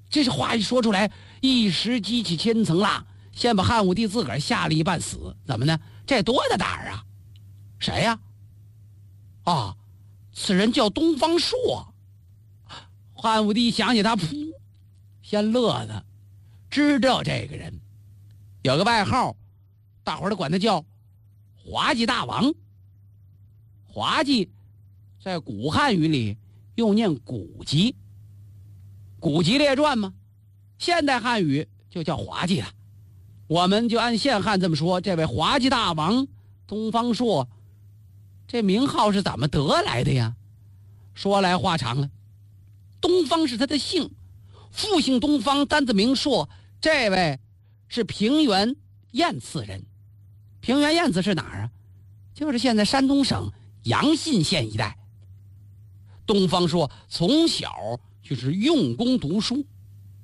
这是话一说出来，一时激起千层浪，先把汉武帝自个儿吓了一半死。怎么呢？这多大胆儿啊！谁呀？啊，此人叫东方朔。汉武帝想起他，噗，先乐了，知道这个人有个外号，大伙儿都管他叫滑稽大王。滑稽在古汉语里又念古籍，古籍列传嘛，现代汉语就叫滑稽了。我们就按现汉这么说，这位滑稽大王东方朔，这名号是怎么得来的呀？说来话长了。东方是他的姓，父姓东方，单字名朔。这位是平原燕次人。平原燕次是哪儿啊？就是现在山东省阳信县一带。东方朔从小就是用功读书，